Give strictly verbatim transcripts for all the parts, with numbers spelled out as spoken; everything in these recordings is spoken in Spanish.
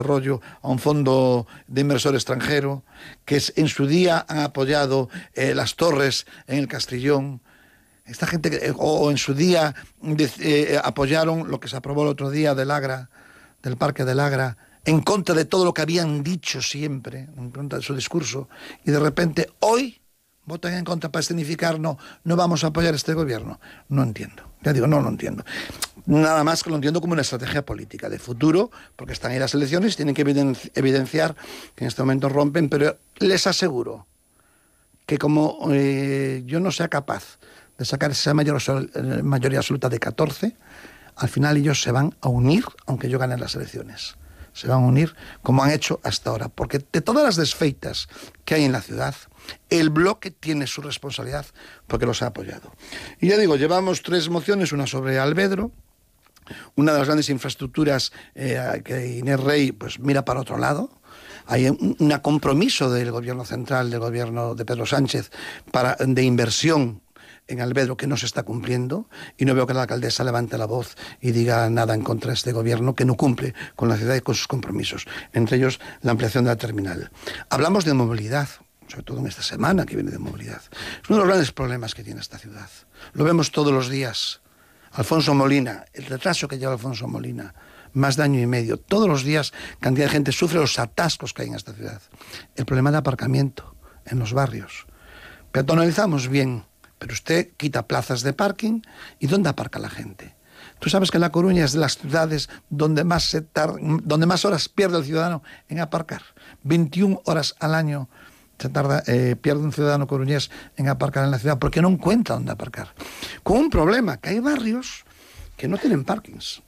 desarrollo a un fondo de inversor extranjero, que es, en su día han apoyado eh, las torres en el Castellón. Esta gente, que, o en su día eh, apoyaron lo que se aprobó el otro día del Agra, del Parque del Agra, en contra de todo lo que habían dicho siempre, en contra de su discurso, y de repente hoy votan en contra para significar no, no vamos a apoyar este gobierno. No entiendo, ya digo, no lo entiendo. Nada más que lo entiendo como una estrategia política de futuro, porque están ahí las elecciones y tienen que evidenciar que en este momento rompen, pero les aseguro que como eh, yo no sea capaz de sacar esa mayor, mayoría absoluta de catorce, al final ellos se van a unir, aunque yo gane las elecciones. Se van a unir como han hecho hasta ahora, porque de todas las desfeitas que hay en la ciudad, el bloque tiene su responsabilidad porque los ha apoyado. Y ya digo, llevamos tres mociones, una sobre Alvedro, una de las grandes infraestructuras eh, que Inés Rey pues mira para otro lado. Hay un, un compromiso del gobierno central, del gobierno de Pedro Sánchez, para, de inversión en Alvedro que no se está cumpliendo, y no veo que la alcaldesa levante la voz y diga nada en contra de este gobierno que no cumple con la ciudad y con sus compromisos, entre ellos la ampliación de la terminal. Hablamos de movilidad, sobre todo en esta semana que viene de movilidad. Es uno de los grandes problemas que tiene esta ciudad. Lo vemos todos los días. Alfonso Molina, el retraso que lleva Alfonso Molina, más de año y medio. Todos los días cantidad de gente sufre los atascos que hay en esta ciudad. El problema de aparcamiento en los barrios. Peatonalizamos bien, pero usted quita plazas de parking, ¿y dónde aparca la gente? Tú sabes que La Coruña es de las ciudades donde más, se tar... donde más horas pierde el ciudadano en aparcar. veintiuna horas al año se tarda, eh, pierde un ciudadano coruñés en aparcar en la ciudad porque no encuentra dónde aparcar. Con un problema, que hay barrios que no tienen parkings.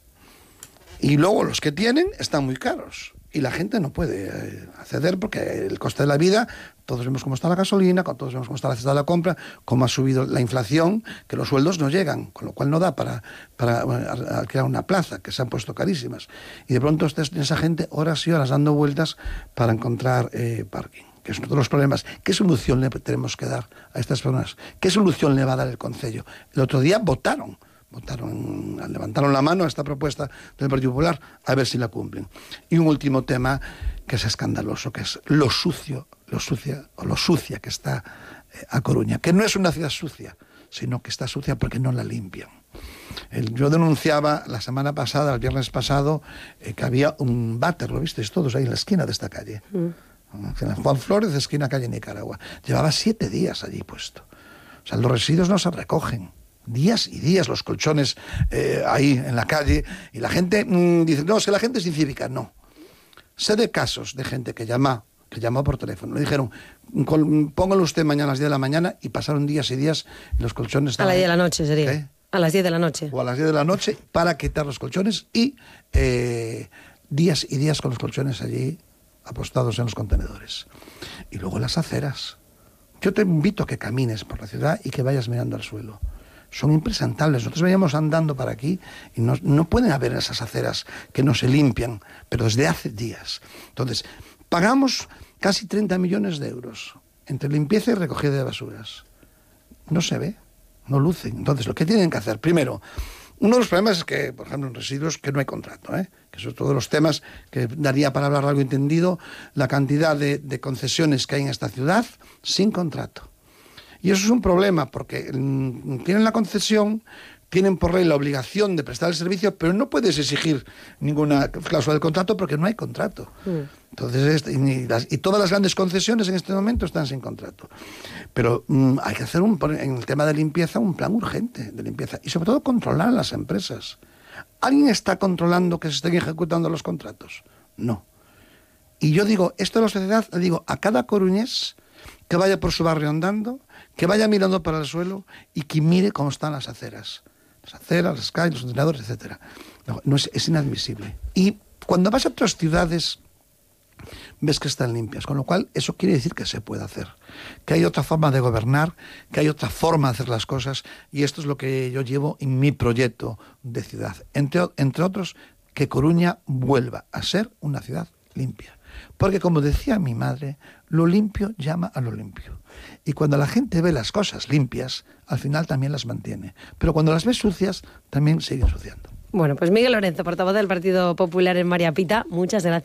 Y luego los que tienen están muy caros. Y la gente no puede eh, acceder porque el coste de la vida, todos vemos cómo está la gasolina, todos vemos cómo está la cesta de la compra, cómo ha subido la inflación, que los sueldos no llegan, con lo cual no da para, para bueno, alquilar una plaza, que se han puesto carísimas. Y de pronto está esa gente horas y horas dando vueltas para encontrar eh, parking, que es uno de los problemas. ¿Qué solución le tenemos que dar a estas personas? ¿Qué solución le va a dar el Concello? El otro día votaron. Votaron, levantaron la mano a esta propuesta del Partido Popular, a ver si la cumplen. Y un último tema que es escandaloso, que es lo sucio, lo sucia, o lo sucia que está eh, A Coruña, que no es una ciudad sucia, sino que está sucia porque no la limpian. El, yo denunciaba la semana pasada, el viernes pasado, eh, que había un váter, lo visteis todos ahí en la esquina de esta calle. Mm. Juan Flores, de esquina calle Nicaragua. Llevaba siete días allí puesto. O sea, los residuos no se recogen. Días y días los colchones eh, ahí en la calle, y la gente mmm, dice, no, es que la gente es incívica. No. Sé de casos de gente que llama, que llamó por teléfono, le dijeron, póngalo usted mañana a las diez de la mañana, y pasaron días y días y los colchones estaban... A las diez de la noche sería. ¿Qué? A las diez de la noche. O a las diez de la noche para quitar los colchones, y eh, días y días con los colchones allí apostados en los contenedores. Y luego las aceras. Yo te invito a que camines por la ciudad y que vayas mirando al suelo. Son impresentables. Nosotros veníamos andando para aquí y no, no pueden haber esas aceras que no se limpian, pero desde hace días. Entonces, pagamos casi treinta millones de euros entre limpieza y recogida de basuras. No se ve, no lucen. Entonces, lo que tienen que hacer, primero, uno de los problemas es que, por ejemplo, en residuos, que no hay contrato, ¿eh? Que eso es todos los temas que daría para hablar algo entendido, la cantidad de, de concesiones que hay en esta ciudad sin contrato. Y eso es un problema, porque mmm, tienen la concesión, tienen por ley la obligación de prestar el servicio, pero no puedes exigir ninguna cláusula del contrato porque no hay contrato. Mm. Entonces, y, las, y todas las grandes concesiones en este momento están sin contrato. Pero mmm, hay que hacer, un, en el tema de limpieza, un plan urgente de limpieza. Y sobre todo controlar a las empresas. ¿Alguien está controlando que se estén ejecutando los contratos? No. Y yo digo, esto de la sociedad, le digo a cada coruñés que vaya por su barrio andando, que vaya mirando para el suelo y que mire cómo están las aceras. Las aceras, las calles, los contenedores, etcétera. No, no es, es inadmisible. Y cuando vas a otras ciudades, ves que están limpias. Con lo cual, eso quiere decir que se puede hacer. Que hay otra forma de gobernar, que hay otra forma de hacer las cosas. Y esto es lo que yo llevo en mi proyecto de ciudad. Entre, entre otros, que Coruña vuelva a ser una ciudad limpia. Porque, como decía mi madre, lo limpio llama a lo limpio. Y cuando la gente ve las cosas limpias, al final también las mantiene. Pero cuando las ve sucias, también sigue ensuciando. Bueno, pues Miguel Lorenzo, portavoz del Partido Popular en María Pita, muchas gracias.